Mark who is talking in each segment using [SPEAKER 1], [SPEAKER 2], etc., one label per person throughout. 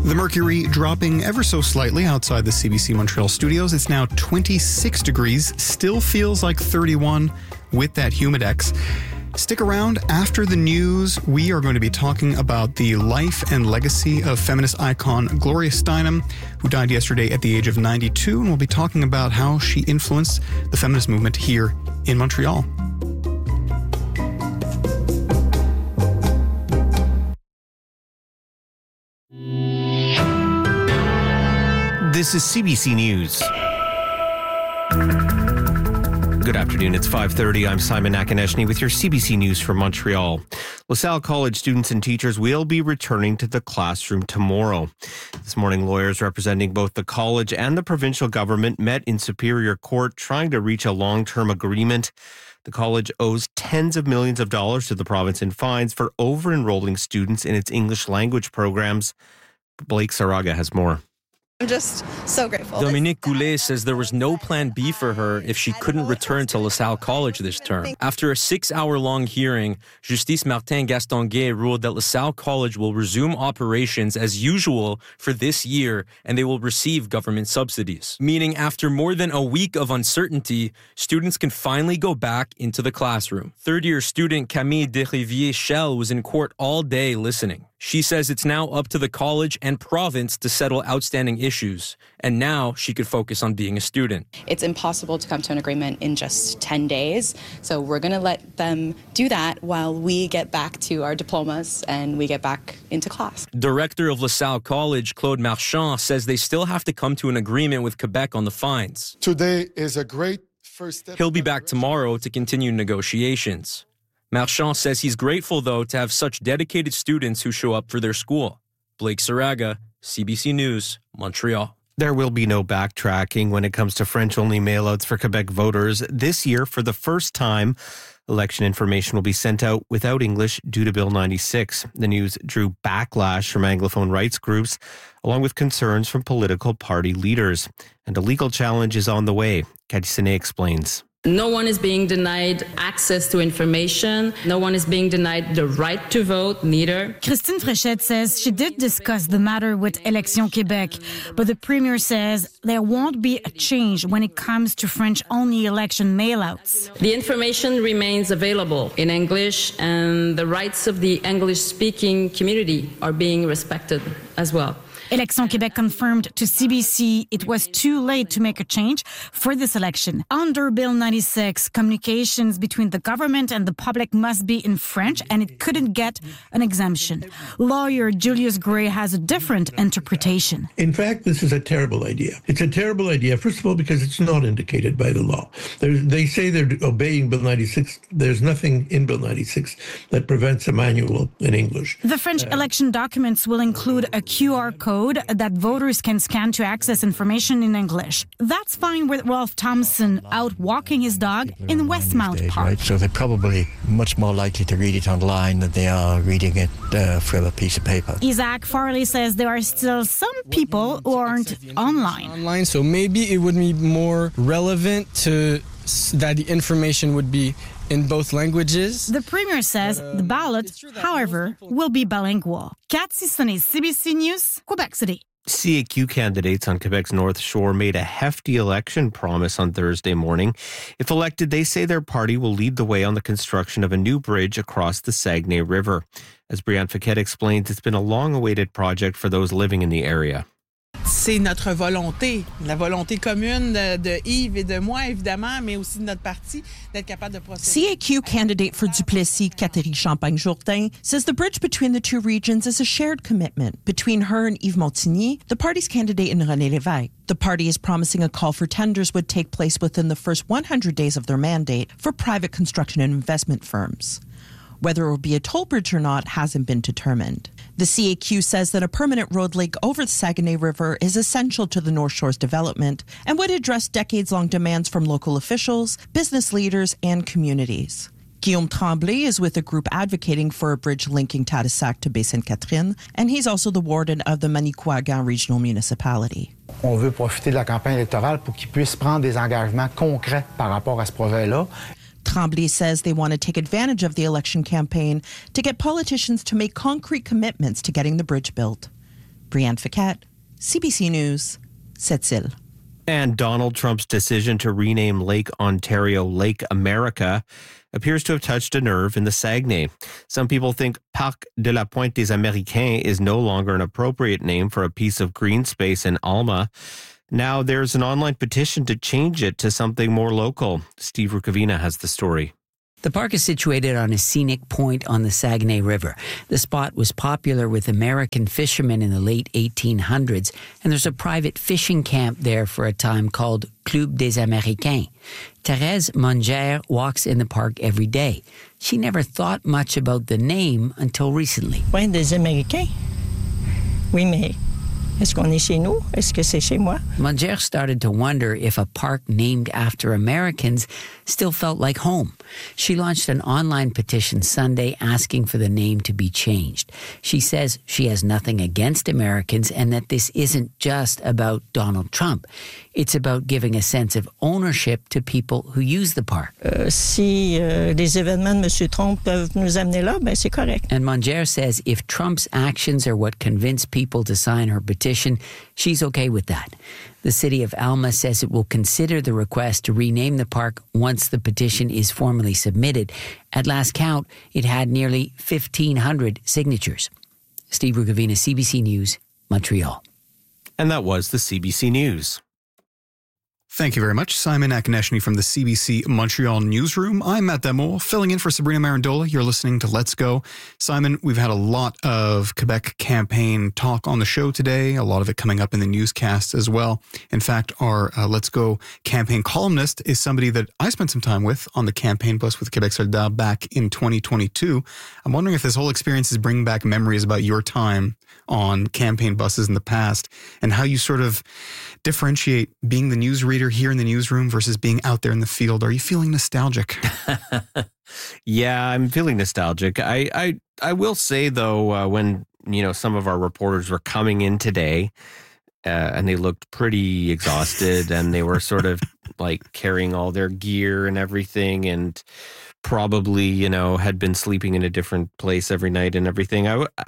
[SPEAKER 1] The mercury dropping ever so slightly outside the CBC Montreal studios. It's now 26 degrees. Still feels like 31 with that humidex. Stick around. After the news, we are going to be talking about the life and legacy of feminist icon Gloria Steinem, who died yesterday at the age of 92, and we'll be talking about how she influenced the feminist movement here in Montreal.
[SPEAKER 2] This is CBC News. Good afternoon. It's 5:30. I'm Simon Akineshny with your CBC News from Montreal. LaSalle College students and teachers will be returning to the classroom tomorrow. This morning, lawyers representing both the college and the provincial government met in Superior Court trying to reach a long-term agreement. The college owes tens of millions of dollars to the province in fines for over-enrolling students in its English language programs. Blake Saraga has more.
[SPEAKER 3] I'm just so grateful.
[SPEAKER 4] Dominique Goulet says there was no plan B for her if she couldn't return to LaSalle College this term. After a 6-hour-long hearing, Justice Martin Gastonguay ruled that LaSalle College will resume operations as usual for this year and they will receive government subsidies. Meaning after more than a week of uncertainty, students can finally go back into the classroom. Third-year student Camille Desrivières-Schell was in court all day listening. She says it's now up to the college and province to settle outstanding issues, and now she could focus on being a student.
[SPEAKER 3] It's impossible to come to an agreement in just 10 days, so we're going to let them do that while we get back to our diplomas and we get back into class.
[SPEAKER 4] Director of LaSalle College, Claude Marchand, says they still have to come to an agreement with Quebec on the fines.
[SPEAKER 5] Today is a great first step.
[SPEAKER 4] He'll be back tomorrow to continue negotiations. Marchand says he's grateful, though, to have such dedicated students who show up for their school. Blake Saraga, CBC News, Montreal.
[SPEAKER 2] There will be no backtracking when it comes to French-only mailouts for Quebec voters. This year, for the first time, election information will be sent out without English due to Bill 96. The news drew backlash from Anglophone rights groups, along with concerns from political party leaders. And a legal challenge is on the way. Cathy Sine explains.
[SPEAKER 6] No one is being denied access to information. No one is being denied the right to vote, neither.
[SPEAKER 7] Christine Fréchette says she did discuss the matter with Élections Québec, but the Premier says there won't be a change when it comes to French-only election mailouts.
[SPEAKER 6] The information remains available in English, and the rights of the English-speaking community are being respected as well.
[SPEAKER 7] Élections Québec confirmed to CBC it was too late to make a change for this election. Under Bill 96, communications between the government and the public must be in French, and it couldn't get an exemption. Lawyer Julius Gray has a different interpretation.
[SPEAKER 8] In fact, this is a terrible idea. It's a terrible idea, first of all, because it's not indicated by the law. They say they're obeying Bill 96. There's nothing in Bill 96 that prevents a manual in English.
[SPEAKER 7] The French election documents will include a QR code that voters can scan to access information in English. That's fine with Rolf Thompson out walking his dog in Westmount Park.
[SPEAKER 9] Right? So they're probably much more likely to read it online than they are reading it from a piece of paper.
[SPEAKER 7] Isaac Farley says there are still some people who aren't online.
[SPEAKER 10] So maybe it would be more relevant to that the information would be in both languages.
[SPEAKER 7] The Premier says the ballot, however, will be bilingual. Cathy Sonnet, CBC News, Quebec City.
[SPEAKER 2] CAQ candidates on Quebec's North Shore made a hefty election promise on Thursday morning. If elected, they say their party will lead the way on the construction of a new bridge across the Saguenay River. As Brianne Fouquet explains, it's been a long-awaited project for those living in the area.
[SPEAKER 11] C'est notre volonté, la volonté commune de Yves et de moi, évidemment, mais aussi de notre parti, d'être capable de procéder.
[SPEAKER 12] CAQ candidate for Duplessis, Catherine Champagne-Jourdain, says the bridge between the two regions is a shared commitment between her and Yves Montigny, the party's candidate in René Lévesque. The party is promising a call for tenders would take place within the first 100 days of their mandate for private construction and investment firms. Whether it will be a toll bridge or not hasn't been determined. The CAQ says that a permanent road link over the Saguenay River is essential to the North Shore's development and would address decades-long demands from local officials, business leaders, and communities. Guillaume Tremblay is with a group advocating for a bridge linking Tadoussac to Baie-Sainte-Catherine, and he's also the warden of the Manicouagan Regional Municipality.
[SPEAKER 13] On veut profiter de la campagne électorale pour qu'ils puissent prendre des engagements concrets par rapport à ce projet-là.
[SPEAKER 12] Tremblay says they want to take advantage of the election campaign to get politicians to make concrete commitments to getting the bridge built. Brianne Fiquette, CBC News, Sept-Îles.
[SPEAKER 2] And Donald Trump's decision to rename Lake Ontario Lake America appears to have touched a nerve in the Saguenay. Some people think Parc de la Pointe des Américains is no longer an appropriate name for a piece of green space in Alma. Now there's an online petition to change it to something more local. Steve Rukavina has the story.
[SPEAKER 14] The park is situated on a scenic point on the Saguenay River. The spot was popular with American fishermen in the late 1800s, and there's a private fishing camp there for a time called Club des Américains. Thérèse Mongère walks in the park every day. She never thought much about the name until recently.
[SPEAKER 15] Pointe des Américains? Oui, mais est-ce qu'on est chez nous? Est-ce que c'est chez moi?
[SPEAKER 14] Mongère started to wonder if a park named after Americans still felt like home. She launched an online petition Sunday asking for the name to be changed. She says she has nothing against Americans and that this isn't just about Donald Trump. It's about giving a sense of ownership to people who use the park.
[SPEAKER 15] Si les événements de M. Trump peuvent nous amener là, ben c'est correct.
[SPEAKER 14] And Mongère says if Trump's actions are what convinced people to sign her petition, she's okay with that. The city of Alma says it will consider the request to rename the park once the petition is formally submitted. At last count, it had nearly 1,500 signatures. Steve Rukavina, CBC News, Montreal.
[SPEAKER 2] And that was the CBC News.
[SPEAKER 1] Thank you very much, Simon Akonechny from the CBC Montreal newsroom. I'm Matt Demol, filling in for Sabrina Marandola. You're listening to Let's Go. Simon, we've had a lot of Quebec campaign talk on the show today, a lot of it coming up in the newscasts as well. In fact, our Let's Go campaign columnist is somebody that I spent some time with on the campaign bus with Quebec Solidaire back in 2022. I'm wondering if this whole experience is bringing back memories about your time on campaign buses in the past and how you sort of differentiate being the newsreader here in the newsroom versus being out there in the field. Are you feeling nostalgic?
[SPEAKER 2] Yeah, I'm feeling nostalgic. I will say, though, when, some of our reporters were coming in today and they looked pretty exhausted and they were sort of like carrying all their gear and everything and probably, had been sleeping in a different place every night and everything.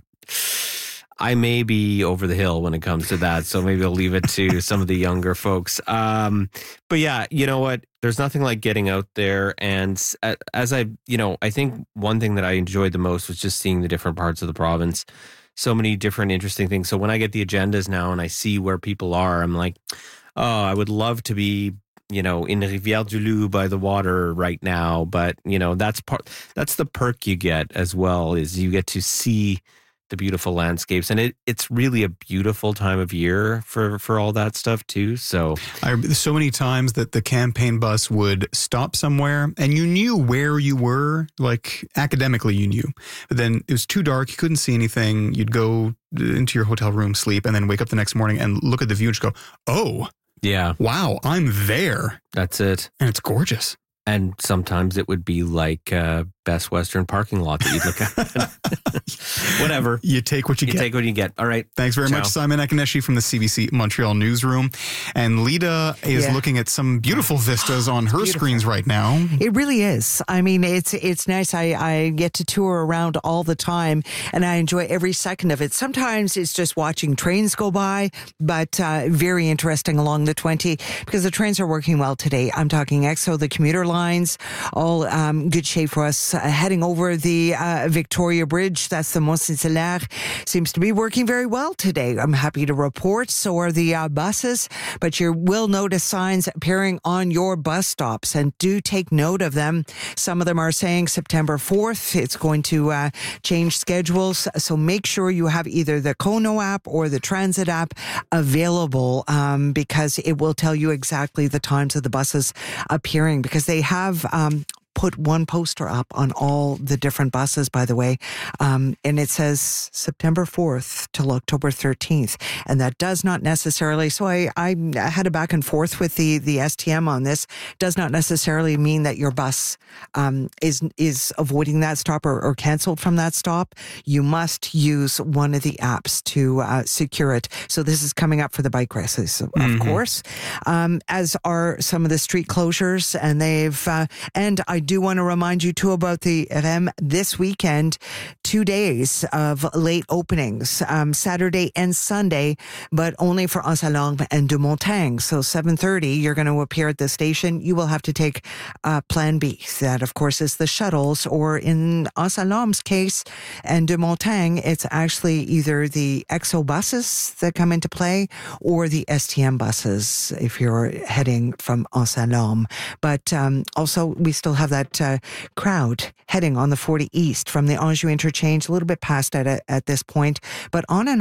[SPEAKER 2] I may be over the hill when it comes to that, so maybe I'll leave it to some of the younger folks. But yeah, you know what? There's nothing like getting out there. And as I think one thing that I enjoyed the most was just seeing the different parts of the province. So many different interesting things. So when I get the agendas now and I see where people are, I'm like, oh, I would love to be in Rivière-du-Loup by the water right now. But, that's the perk you get as well, is you get to see the beautiful landscapes, and it's really a beautiful time of year for all that stuff too. So
[SPEAKER 1] many times that the campaign bus would stop somewhere and you knew where you were, like academically you knew, but then it was too dark, you couldn't see anything. You'd go into your hotel room, sleep, and then wake up the next morning and look at the view and just go, oh
[SPEAKER 2] yeah, wow,
[SPEAKER 1] I'm there.
[SPEAKER 2] That's it.
[SPEAKER 1] And it's gorgeous.
[SPEAKER 2] And sometimes it would be like Best Western parking lot that you'd look at. Whatever.
[SPEAKER 1] You take what you get.
[SPEAKER 2] You take what you get. All right.
[SPEAKER 1] Thanks very much, Simon Akonechny from the CBC Montreal newsroom. And Lita is looking at some beautiful vistas on her screens right now.
[SPEAKER 16] It really is. I mean, it's nice. I get to tour around all the time, and I enjoy every second of it. Sometimes it's just watching trains go by, but very interesting along the 20 because the trains are working well today. I'm talking EXO, the commuter lines, all good shape for us. Heading over the Victoria Bridge, that's the Mont-Saint-Hilaire, seems to be working very well today. I'm happy to report. So are the buses, but you will notice signs appearing on your bus stops, and do take note of them. Some of them are saying September 4th. It's going to change schedules. So make sure you have either the Kono app or the Transit app available because it will tell you exactly the times of the buses appearing, because they have put one poster up on all the different buses, by the way, and it says September 4th till October 13th, and that does not necessarily, so I had a back and forth with the STM on this, does not necessarily mean that your bus is avoiding that stop or canceled from that stop. You must use one of the apps to secure it. So this is coming up for the bike races, of course, as are some of the street closures, and and I do want to remind you, too, about the REM this weekend. 2 days of late openings, Saturday and Sunday, but only for Anse-à-Lorme and de Montagne. So 7:30, you're going to appear at the station. You will have to take Plan B. That, of course, is the shuttles, or in Anse-à-Lorme's case and de Montagne, it's actually either the EXO buses that come into play or the STM buses if you're heading from Anse-à-Lorme. But also, we still have that crowd heading on the 40 East from the Anjou interchange, a little bit past at this point, but on and